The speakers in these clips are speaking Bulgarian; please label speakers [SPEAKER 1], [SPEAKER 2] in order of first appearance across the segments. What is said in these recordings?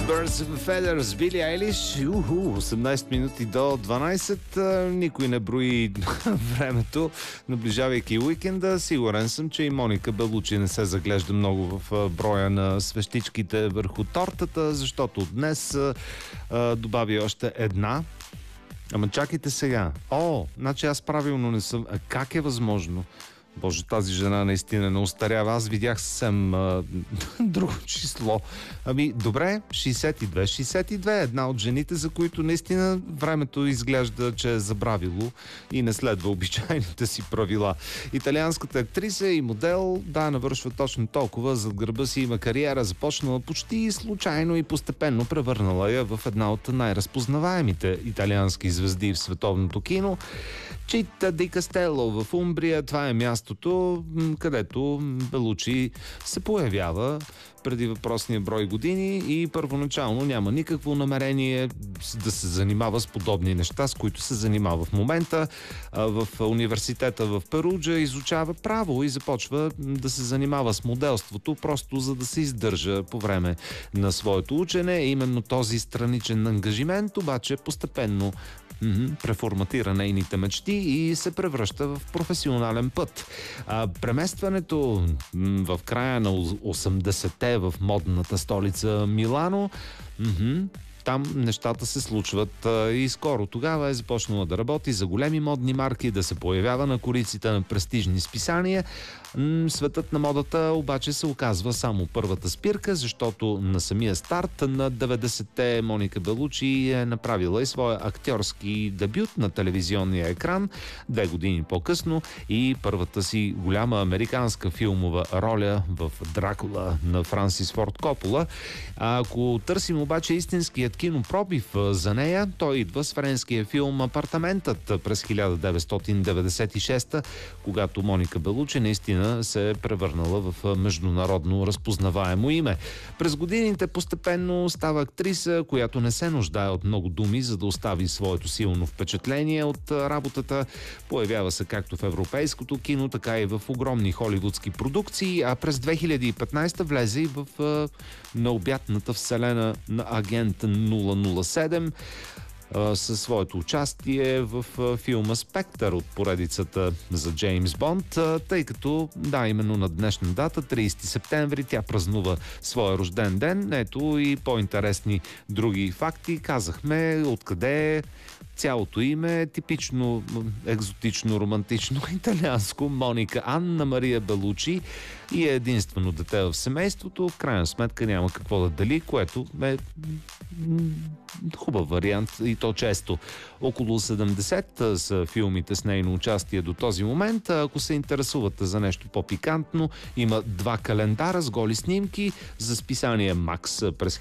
[SPEAKER 1] Birds of a Feather с Били Айлиш. 18 минути до 12. Никой не брои времето, наближавайки уикенда. Сигурен съм, че и Моника Белучи не се заглежда много в броя на свещичките върху тортата, защото днес добави още една. Ама чакайте сега. Значи аз правилно не съм. Как е възможно? Боже, тази жена наистина не остарява. Аз видях съвсем друго число. Добре, 62. Една от жените, за които наистина времето изглежда, че е забравило и не следва обичайните си правила. Италианската актриса и модел, навършва точно толкова. Зад гърба си има кариера, започнала почти случайно и постепенно превърнала я в една от най-разпознаваемите италиански звезди в световното кино. Чита ди Кастело в Умбрия. Това е мястото, където Белучи се появява преди въпросния брой години и първоначално няма никакво намерение да се занимава с подобни неща, с които се занимава в момента. В университета в Перуджа изучава право и започва да се занимава с моделството, просто за да се издържа по време на своето учене. Именно този страничен ангажимент обаче постепенно преформатира нейните мечти и се превръща в професионален път. Преместването в края на 80-те в модната столица Милано, там нещата се случват и скоро тогава е започнала да работи за големи модни марки, да се появява на кориците на престижни списания. Светът на модата обаче се оказва само първата спирка, защото на самия старт на 90-те Моника Белучи е направила и своя актьорски дебют на телевизионния екран 2 години по-късно и първата си голяма американска филмова роля в Дракула на Франсис Форд Копола. Ако търсим обаче истинският кинопробив за нея, той идва с френския филм Апартаментът през 1996, когато Моника Белучи наистина се е превърнала в международно разпознаваемо име. През годините постепенно става актриса, която не се нуждае от много думи, за да остави своето силно впечатление от работата. Появява се както в европейското кино, така и в огромни холивудски продукции, а през 2015 влезе и в необятната вселена на Агент 007 със своето участие в филма Спектър от поредицата за Джеймс Бонд, тъй като, именно на днешна дата, 30 септември, тя празнува своя рожден ден. Ето и по-интересни други факти. Казахме откъде е. Цялото име е типично екзотично, романтично, италианско. Моника Анна Мария Белучи и е единствено дете в семейството. В крайна сметка няма какво да дели, което е хубав вариант и то често. Около 70 са филмите с нейно участие до този момент. Ако се интересувате за нещо по-пикантно, има 2 календара с голи снимки за списание Макс през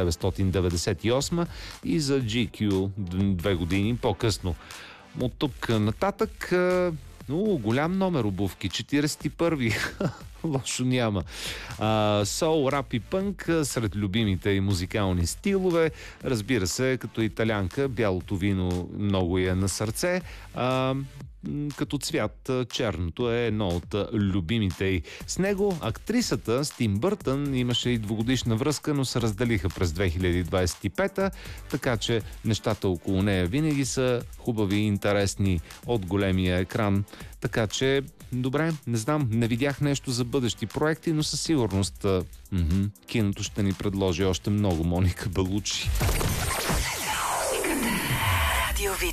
[SPEAKER 1] 1998 и за GQ 2 години по-късно. От тук нататък голям номер обувки, 41-ви. Лошо няма. Сол, рап и пънк сред любимите и музикални стилове. Разбира се, като италянка, бялото вино много е на сърце. Като цвят черното е едно от любимите й. С него актрисата с Тим Бъртън имаше и 2-годишна връзка, но се разделиха през 2025-та, така че нещата около нея винаги са хубави и интересни от големия екран. Така че, добре, не знам, не видях нещо за бъдещи проекти, но със сигурност киното ще ни предложи още много Моника Белучи.